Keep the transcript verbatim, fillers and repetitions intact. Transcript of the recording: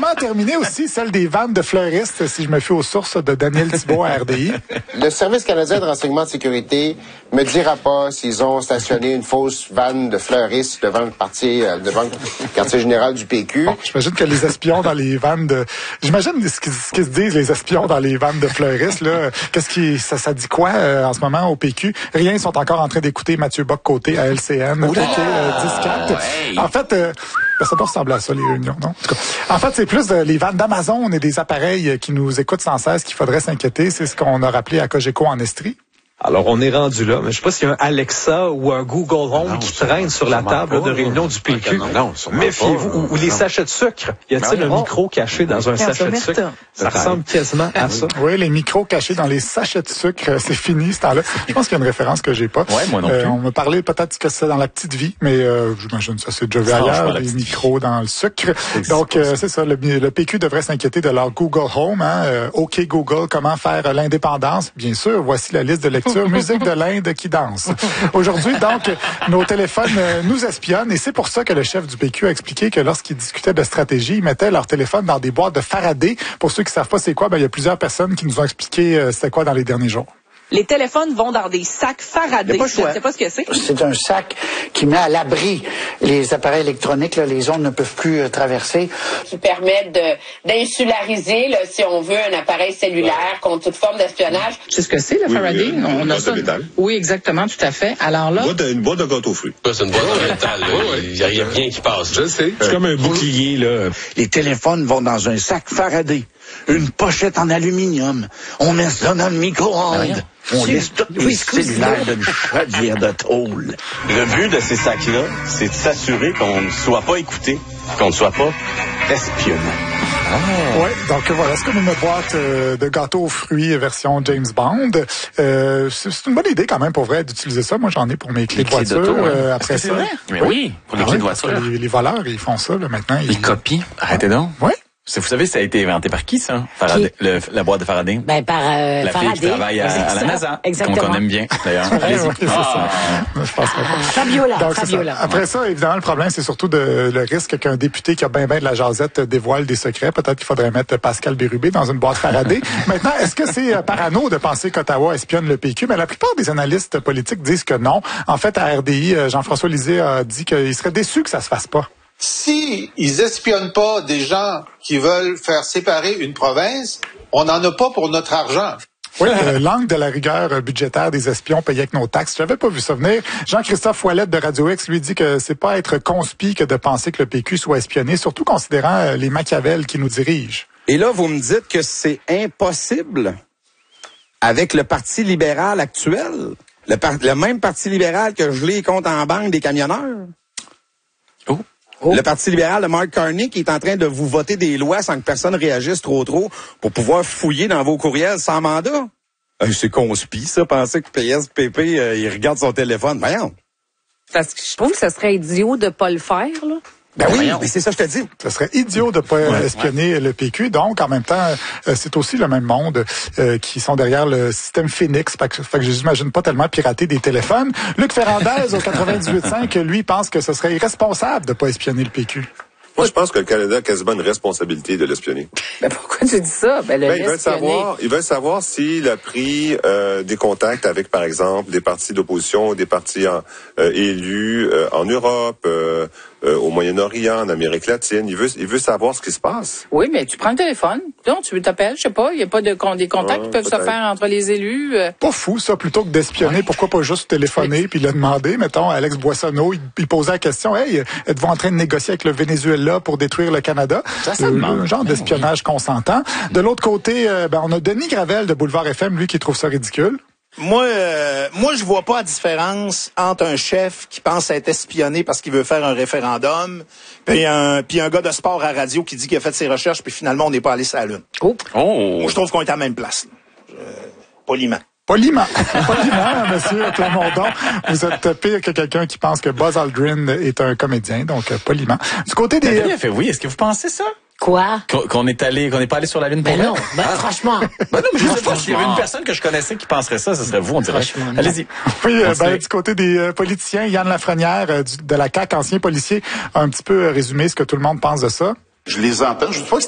comment terminer aussi celle des vannes de fleuristes, si je me fie aux sources de Daniel Thibault à R D I? Le Service canadien de renseignement de sécurité me dira pas s'ils ont stationné une fausse vanne de fleuristes devant le quartier, euh, devant le quartier général du P Q. Bon, j'imagine que les espions dans les vannes de... J'imagine ce qu'ils, ce qu'ils se disent, les espions dans les vannes de fleuristes, là. Qu'est-ce qui... Ça, ça dit quoi euh, en ce moment au P Q? Rien, ils sont encore en train d'écouter Mathieu Bock-Côté à L C N. OK, euh, dix quatre. Hey. En fait... Euh, ça doit ressembler à ça, les réunions, non? En tout cas, en fait, c'est plus de, les vannes d'Amazon et des appareils qui nous écoutent sans cesse qu'il faudrait s'inquiéter. C'est ce qu'on a rappelé à Cogeco en Estrie. Alors, on est rendu là, mais je sais pas s'il y a un Alexa ou un Google Home non, qui traîne sur la table pas, de réunion du P Q. Non, non, méfiez-vous. Ou, ou les sachets de sucre. Y a-t-il un micro caché dans un sachet de sucre? Ça ressemble quasiment à ça. Oui, les micros cachés dans les sachets de sucre, c'est fini ce temps-là. Je pense qu'il y a une référence que j'ai pas. Ouais, moi non plus. Euh, on me parlait peut-être que c'est dans la petite vie, mais euh, j'imagine ça c'est déjà vu ailleurs, les micros dans le sucre. Donc, euh, c'est ça, le, le P Q devrait s'inquiéter de leur Google Home. Hein? Euh, OK Google, comment faire l'indépendance? Bien sûr, voici la liste de lecture. Musique de l'Inde qui danse. Aujourd'hui, donc, nos téléphones euh, nous espionnent et c'est pour ça que le chef du P Q a expliqué que lorsqu'ils discutaient de stratégie, ils mettaient leur téléphone dans des boîtes de Faraday. Pour ceux qui savent pas c'est quoi, ben il y a plusieurs personnes qui nous ont expliqué euh, c'était quoi dans les derniers jours. Les téléphones vont dans des sacs Faraday. Je ne sais pas ce que c'est. C'est un sac qui met à l'abri les appareils électroniques. Là, les ondes ne peuvent plus euh, traverser. Qui permettent de, d'insulariser, là, si on veut, un appareil cellulaire ouais. contre toute forme d'espionnage. C'est ce que c'est, le oui, Faraday? Oui, on a ça. Oui, exactement, tout à fait. Alors là... Une boîte de, une boîte de gâteau fruits. C'est une boîte de métal. Il n'y a rien qui passe. Je sais. C'est comme un bouclier, là. Les téléphones vont dans un sac Faraday. Une pochette en aluminium. On met ça dans le micro-ondes. On laisse tous les cellulaires d'une chaudière de tôle. Le but de ces sacs-là, c'est de s'assurer qu'on ne soit pas écouté, qu'on ne soit pas espionné. Ah. Oui, donc voilà, c'est comme une boîte euh, de gâteaux aux fruits version James Bond. Euh, c'est, c'est une bonne idée quand même pour vrai d'utiliser ça. Moi, j'en ai pour mes clés de voiture. D'auto, hein. euh, après c'est ça. Vrai? Mais oui, oui pour les ah, clés oui, de voiture. Les, les voleurs, ils font ça là, maintenant. Ils, ils copient. Arrêtez donc. Oui. Vous savez, ça a été inventé par qui, ça? Faraday, le, la boîte de Faraday? Ben, par euh, la Faraday. La fille qui travaille à, à la NASA. Exactement. Qu'on aime bien, d'ailleurs. Ouais, ouais, c'est ah. ça. Je pense ah, Fabiola. Donc, Fabiola. Ça. Après ça, évidemment, le problème, c'est surtout de, le risque qu'un député qui a ben ben de la jasette dévoile des secrets. Peut-être qu'il faudrait mettre Pascal Bérubé dans une boîte Faraday. Maintenant, est-ce que c'est parano de penser qu'Ottawa espionne le P Q? Mais la plupart des analystes politiques disent que non. En fait, à R D I, Jean-François Lisée a dit qu'il serait déçu que ça se fasse pas. Si ils espionnent pas des gens qui veulent faire séparer une province, on n'en a pas pour notre argent. Oui, euh, l'angle de la rigueur budgétaire des espions payés avec nos taxes. J'avais pas vu ça venir. Jean-Christophe Ouellette de Radio X lui dit que c'est pas être conspi que de penser que le P Q soit espionné, surtout considérant euh, les Machiavel qui nous dirigent. Et là, vous me dites que c'est impossible avec le Parti libéral actuel, le, par- le même Parti libéral que je l'ai contre en banque des camionneurs. Oh. Oh. Le Parti libéral de Mark Carney qui est en train de vous voter des lois sans que personne réagisse trop trop pour pouvoir fouiller dans vos courriels sans mandat. Euh, c'est conspi, ça, penser que P S P P, euh, il regarde son téléphone. Voyons. Parce que je trouve que ce serait idiot de pas le faire, là. Ben oui, mais c'est ça que je te dis. Ce serait idiot de pas ouais, espionner ouais. le P Q. Donc, en même temps, euh, c'est aussi le même monde euh, qui sont derrière le système Phoenix. Fait que, fait que j'imagine pas tellement pirater des téléphones. Luc Ferrandez, au quatre-vingt-dix-huit cinq, lui, pense que ce serait irresponsable de pas espionner le P Q. Moi, je pense que le Canada a quasiment une responsabilité de l'espionner. Ben pourquoi tu dis ça? Ben, le ben, ils veulent savoir, ils veulent savoir s'il a pris euh, des contacts avec, par exemple, des partis d'opposition, des partis en, euh, élus euh, en Europe, euh, euh, au Moyen-Orient, en Amérique latine. Il veut, il veut savoir ce qui se passe. Oui, mais tu prends le téléphone, donc tu t'appelles, je sais pas, il y a pas de des contacts ah, qui peuvent peut-être. se faire entre les élus. Euh... Pas fou, ça, plutôt que d'espionner. Ouais. Pourquoi pas juste téléphoner puis le demander? Mettons, Alex Boissonneau, il, il posait la question, hey, êtes-vous en train de négocier avec le Venezuela pour détruire le Canada? Ça, ça euh, demande. Un genre d'espionnage consentant. De l'autre côté, euh, ben, on a Denis Gravel de Boulevard F M, lui, qui trouve ça ridicule. Moi, euh, moi, je vois pas la différence entre un chef qui pense être espionné parce qu'il veut faire un référendum, puis un, puis un gars de sport à radio qui dit qu'il a fait ses recherches, puis finalement, on n'est pas allé sur la Lune. Oh. Oh. Moi, je trouve qu'on est à la même place. Euh, poliment. Poliment. Poliment, monsieur Plamondon. Vous êtes pire que quelqu'un qui pense que Buzz Aldrin est un comédien, donc euh, poliment. Du côté des... Ben, fait oui, est-ce que vous pensez ça? Quoi? Qu'on, qu'on est allé, qu'on n'est pas allé sur la Lune pour ben vrai? non, ben ah. franchement. Ben non, mais je sais pas, s'il y avait une personne que je connaissais qui penserait ça, ce serait vous, on dirait. Allez-y. Oui, euh, ben, du côté des euh, politiciens, Yann Lafrenière, euh, du, de la C A Q, ancien policier, a un petit peu euh, résumé ce que tout le monde pense de ça. Je les entends, je ne sais pas